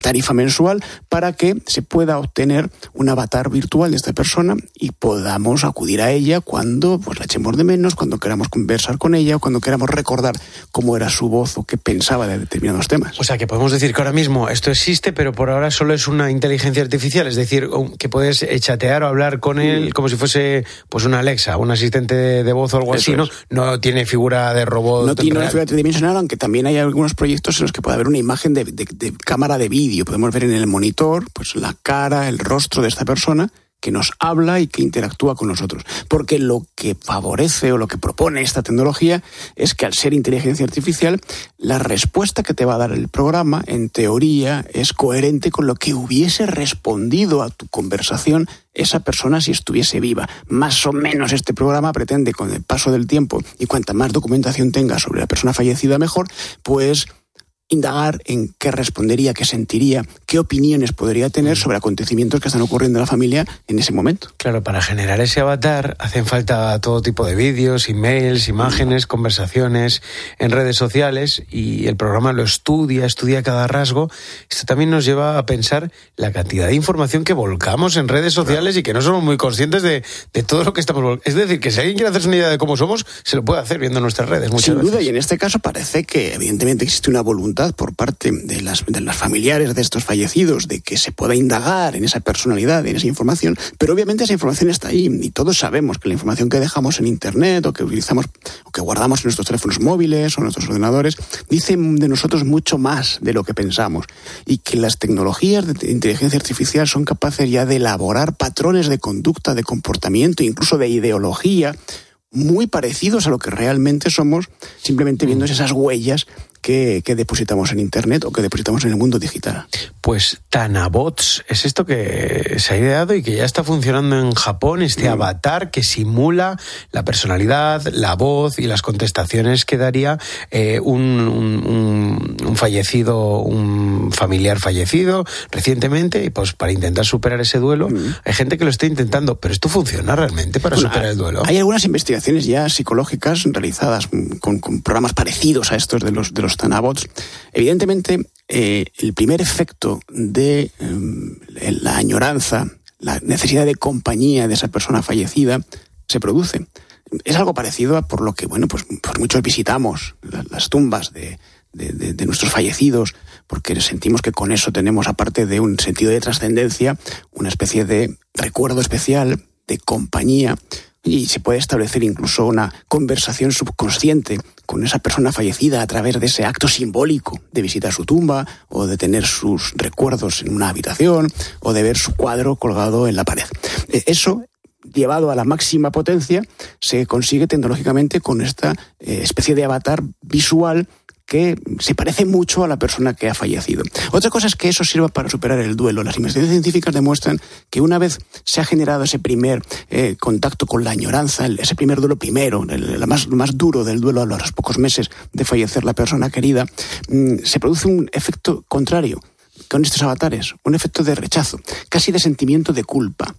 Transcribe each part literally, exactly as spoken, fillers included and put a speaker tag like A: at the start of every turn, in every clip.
A: tarifa mensual para que se pueda obtener un avatar virtual de esta persona y podamos acudir a ella cuando pues la echemos de menos, cuando queramos conversar con ella o cuando queramos recordar cómo era su voz o qué pensaba de determinados temas.
B: O sea, que podemos decir que ahora mismo esto existe, pero por ahora solo es una inteligencia artificial, es decir, que puedes chatear o hablar con él como si fuese pues una Alexa, un asistente de, de voz o algo Eso así, es. ¿no? No tiene figura de robot.
A: No tiene
B: real.
A: una figura tridimensional, aunque también hay algunos proyectos en los que puede haber una imagen de, de, de cámara de vídeo. Podemos ver en el monitor pues la cara, el rostro de esta persona que nos habla y que interactúa con nosotros. Porque lo que favorece o lo que propone esta tecnología es que al ser inteligencia artificial, la respuesta que te va a dar el programa, en teoría, es coherente con lo que hubiese respondido a tu conversación esa persona si estuviese viva. Más o menos este programa pretende, con el paso del tiempo y cuanta más documentación tenga sobre la persona fallecida mejor, pues indagar en qué respondería, qué sentiría, qué opiniones podría tener sobre acontecimientos que están ocurriendo en la familia en ese momento.
B: Claro, para generar ese avatar hacen falta todo tipo de vídeos, emails, imágenes, conversaciones en redes sociales y el programa lo estudia, estudia cada rasgo. Esto también nos lleva a pensar la cantidad de información que volcamos en redes sociales claro. y que no somos muy conscientes de, de todo lo que estamos volcando. Es decir, que si alguien quiere hacerse una idea de cómo somos, se lo puede hacer viendo nuestras redes muchas
A: Sin
B: veces.
A: duda, y en este caso parece que evidentemente existe una voluntad por parte de las, de las familiares de estos fallecidos de que se pueda indagar en esa personalidad, en esa información, pero obviamente esa información está ahí y todos sabemos que la información que dejamos en internet o que utilizamos o que guardamos en nuestros teléfonos móviles o en nuestros ordenadores dice de nosotros mucho más de lo que pensamos y que las tecnologías de inteligencia artificial son capaces ya de elaborar patrones de conducta, de comportamiento, incluso de ideología muy parecidos a lo que realmente somos, simplemente viendo esas huellas que, que depositamos en internet o que depositamos en el mundo digital.
B: Pues Thanabots es esto que se ha ideado y que ya está funcionando en Japón, este mm. avatar que simula la personalidad, la voz y las contestaciones que daría eh, un, un, un fallecido, un familiar fallecido recientemente, y pues para intentar superar ese duelo. Mm. Hay gente que lo está intentando, pero ¿esto funciona realmente para bueno, superar el duelo?
A: Hay algunas investigaciones ya psicológicas realizadas con, con programas parecidos a estos de los, de los Thanabots. Evidentemente, eh, el primer efecto de eh, la añoranza, la necesidad de compañía de esa persona fallecida, se produce. Es algo parecido a por lo que, bueno, pues, pues muchos visitamos las, las tumbas de, de, de, de nuestros fallecidos, porque sentimos que con eso tenemos, aparte de un sentido de trascendencia, una especie de recuerdo especial, de compañía, y se puede establecer incluso una conversación subconsciente con esa persona fallecida a través de ese acto simbólico de visitar su tumba o de tener sus recuerdos en una habitación o de ver su cuadro colgado en la pared. Eso, llevado a la máxima potencia, se consigue tecnológicamente con esta especie de avatar visual que se parece mucho a la persona que ha fallecido. Otra cosa es que eso sirva para superar el duelo. Las investigaciones científicas demuestran que una vez se ha generado ese primer eh, contacto con la añoranza, ese primer duelo primero, el, el más, más duro del duelo a los pocos meses de fallecer la persona querida, mmm, se produce un efecto contrario con estos avatares, un efecto de rechazo, casi de sentimiento de culpa.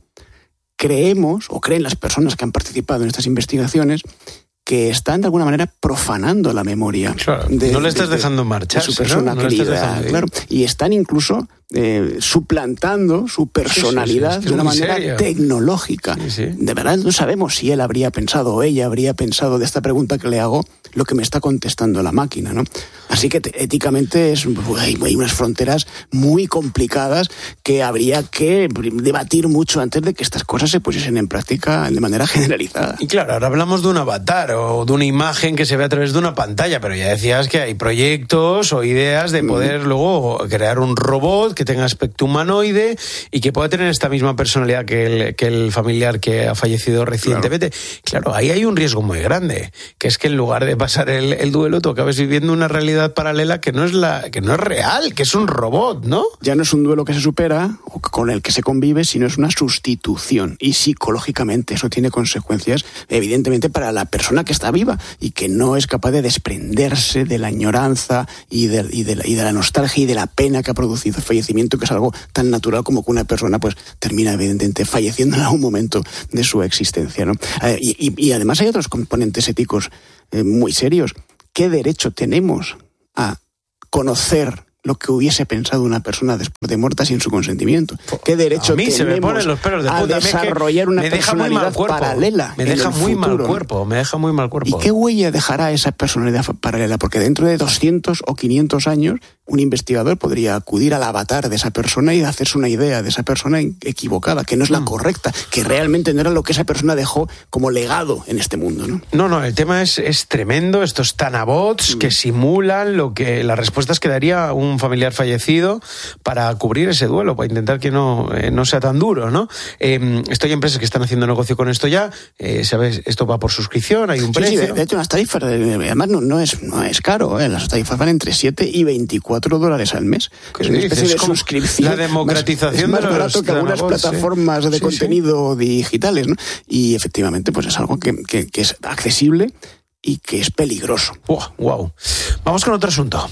A: Creemos, o creen las personas que han participado en estas investigaciones, que están de alguna manera profanando la memoria.
B: Claro,
A: de,
B: no le estás
A: de,
B: dejando marchar,
A: su persona
B: ¿no? No
A: querida, claro, y están incluso eh, suplantando su personalidad sí, sí, sí, es que de una manera serio. tecnológica. Sí, sí. De verdad no sabemos si él habría pensado o ella habría pensado de esta pregunta que le hago lo que me está contestando la máquina, ¿no? Así que te, éticamente es, hay, hay unas fronteras muy complicadas que habría que debatir mucho antes de que estas cosas se pusiesen en práctica de manera generalizada.
B: Y claro, ahora hablamos de un avatar o de una imagen que se ve a través de una pantalla, pero ya decías que hay proyectos o ideas de poder mm. luego crear un robot que tenga aspecto humanoide y que pueda tener esta misma personalidad que el, que el familiar que ha fallecido recientemente. Claro. claro, ahí hay un riesgo muy grande, que es que en lugar de pasar el, el duelo, tú acabes viviendo una realidad paralela que no es la que no es real, que es un robot, ¿no?
A: Ya no es un duelo que se supera o con el que se convive, sino es una sustitución. Y psicológicamente eso tiene consecuencias, evidentemente, para la persona que está viva y que no es capaz de desprenderse de la añoranza y de, y de, la, y de la nostalgia y de la pena que ha producido el fallecimiento, que es algo tan natural como que una persona pues termina evidentemente falleciendo en algún momento de su existencia, ¿no? Eh, y, y, y además hay otros componentes éticos eh, muy serios. ¿Qué derecho tenemos a conocer lo que hubiese pensado una persona después de muerta sin su consentimiento. ¿Qué derecho
B: a mí
A: tenemos
B: se me ponen los pelos de punta.
A: a desarrollar una
B: me deja muy
A: personalidad
B: mal cuerpo.
A: paralela?
B: Me deja
A: en el
B: muy
A: futuro,
B: mal cuerpo, me deja muy mal cuerpo.
A: ¿Y qué huella dejará esa personalidad paralela? Porque dentro de doscientos o quinientos años, un investigador podría acudir al avatar de esa persona y hacerse una idea de esa persona equivocada, que no es la mm. correcta, que realmente no era lo que esa persona dejó como legado en este mundo, ¿no?
B: No, no, el tema es, es tremendo, estos tanabots mm. que simulan lo que las respuestas que daría un familiar fallecido para cubrir ese duelo, para intentar que no, eh, no sea tan duro, ¿no? Eh, esto hay empresas que están haciendo negocio con esto ya, eh, ¿sabes? Esto va por suscripción, hay un
A: sí,
B: precio.
A: Sí, de, de hecho, las tarifas, además no, no, es, no es caro, ¿eh? Las tarifas van entre siete y veinticuatro dólares al mes. Es una especie de suscripción.
B: La democratización
A: más, es más
B: de
A: barato
B: los
A: que algunas
B: tanabots,
A: plataformas
B: sí.
A: de
B: sí,
A: contenido sí. digitales, ¿no? Y efectivamente, pues es algo que, que, que es accesible y que es peligroso.
B: Wow, wow. Vamos con otro asunto.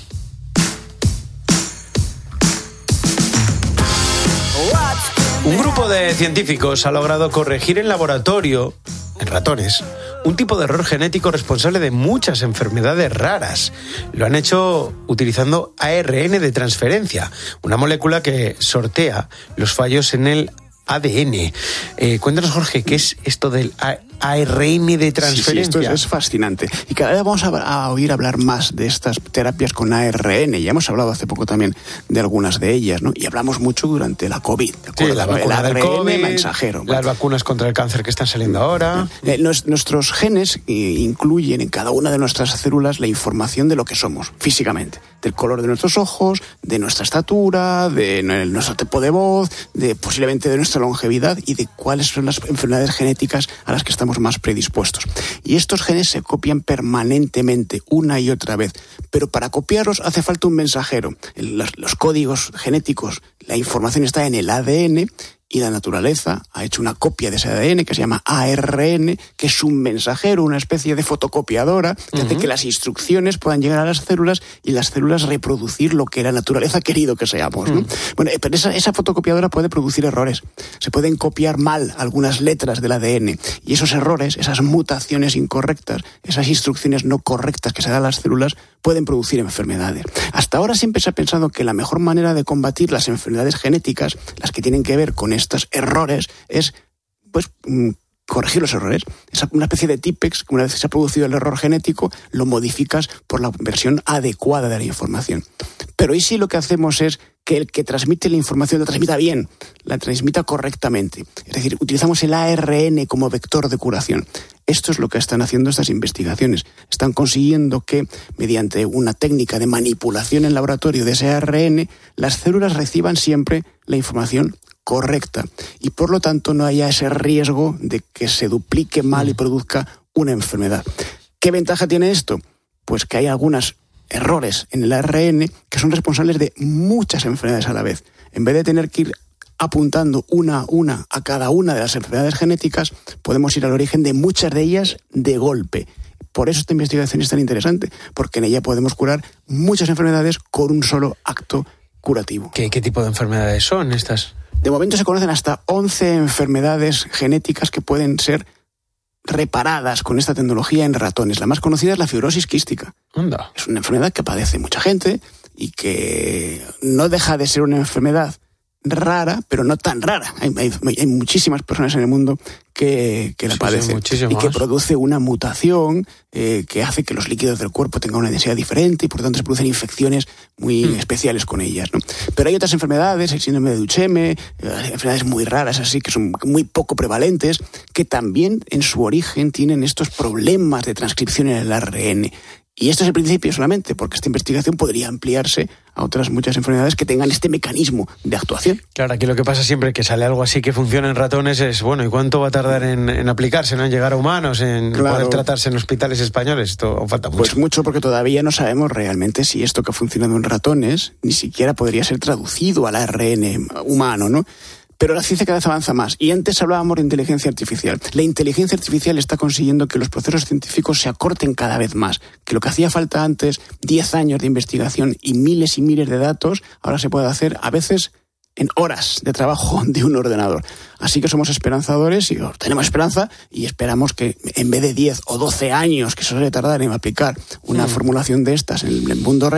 B: Un grupo de científicos ha logrado corregir en laboratorio, en ratones, un tipo de error genético responsable de muchas enfermedades raras. Lo han hecho utilizando A R N de transferencia, una molécula que sortea los fallos en el A D N. Eh, cuéntanos, Jorge, ¿qué es esto del A R N de transferencia?
A: Sí, sí, esto es, es fascinante. Y cada vez vamos a, a oír hablar más de estas terapias con A R N. Ya hemos hablado hace poco también de algunas de ellas, ¿no? Y hablamos mucho durante la COVID, ¿de acuerdo?
B: Sí, la vacuna
A: el
B: del COVID,
A: mensajero.
B: Las vacunas contra el cáncer que están saliendo ahora.
A: Eh, nos, nuestros genes eh, incluyen en cada una de nuestras células la información de lo que somos físicamente. Del color de nuestros ojos, de nuestra estatura, de nuestro tipo de voz, de posiblemente de nuestra longevidad y de cuáles son las enfermedades genéticas a las que estamos más predispuestos. Y estos genes se copian permanentemente, una y otra vez. Pero para copiarlos hace falta un mensajero. Los, los códigos genéticos, la información está en el A D N y la naturaleza ha hecho una copia de ese A D N que se llama A R N, que es un mensajero, una especie de fotocopiadora que uh-huh. hace que las instrucciones puedan llegar a las células y las células reproducir lo que la naturaleza ha querido que seamos, ¿no? Uh-huh. Bueno, pero esa, esa fotocopiadora puede producir errores. Se pueden copiar mal algunas letras del A D N y esos errores, esas mutaciones incorrectas, esas instrucciones no correctas que se dan a las células pueden producir enfermedades. Hasta ahora siempre se ha pensado que la mejor manera de combatir las enfermedades genéticas, las que tienen que ver con estos errores, es pues corregir los errores. Es una especie de típex que una vez se ha producido el error genético, lo modificas por la versión adecuada de la información. Pero ¿y si lo que hacemos es que el que transmite la información la transmita bien, la transmita correctamente? Es decir, utilizamos el A R N como vector de curación. Esto es lo que están haciendo estas investigaciones. Están consiguiendo que, mediante una técnica de manipulación en laboratorio de ese A R N, las células reciban siempre la información correcta y por lo tanto no haya ese riesgo de que se duplique mal y produzca una enfermedad. ¿Qué ventaja tiene esto? Pues que hay algunos errores en el A R N que son responsables de muchas enfermedades a la vez. En vez de tener que ir apuntando una a una a cada una de las enfermedades genéticas, podemos ir al origen de muchas de ellas de golpe. Por eso esta investigación es tan interesante, porque en ella podemos curar muchas enfermedades con un solo acto curativo.
B: ¿Qué, qué tipo de enfermedades son estas?
A: De momento se conocen hasta once enfermedades genéticas que pueden ser reparadas con esta tecnología en ratones. La más conocida es la fibrosis quística.
B: Anda.
A: Es una enfermedad que padece mucha gente y que no deja de ser una enfermedad rara, pero no tan rara. Hay, hay, hay muchísimas personas en el mundo que, que la sí, padecen
B: sí,
A: y que produce una mutación eh, que hace que los líquidos del cuerpo tengan una densidad diferente y por lo tanto se producen infecciones muy mm. especiales con ellas, ¿no? Pero hay otras enfermedades, el síndrome de Duchenne, eh, enfermedades muy raras así que son muy poco prevalentes, que también en su origen tienen estos problemas de transcripción en el A R N. Y esto es el principio solamente, porque esta investigación podría ampliarse a otras muchas enfermedades que tengan este mecanismo de actuación.
B: Claro, aquí lo que pasa siempre que sale algo así que funciona en ratones es, bueno, ¿y cuánto va a tardar en, en aplicarse, ¿no? En llegar a humanos, en claro. poder tratarse en hospitales españoles? Esto falta mucho.
A: Pues mucho, porque todavía no sabemos realmente si esto que ha funcionado en ratones ni siquiera podría ser traducido al A R N humano, ¿no? Pero la ciencia cada vez avanza más. Y antes hablábamos de inteligencia artificial. La inteligencia artificial está consiguiendo que los procesos científicos se acorten cada vez más. Que lo que hacía falta antes, diez años de investigación y miles y miles de datos, ahora se puede hacer a veces en horas de trabajo de un ordenador. Así que somos esperanzadores y tenemos esperanza y esperamos que en vez de diez o doce años que suele tardar en aplicar una mm. formulación de estas en el mundo real,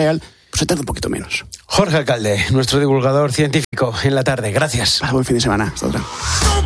A: pues se tarda un poquito menos.
B: Jorge Alcalde, nuestro divulgador científico en la tarde. Gracias.
A: Buen fin de semana. Hasta otra.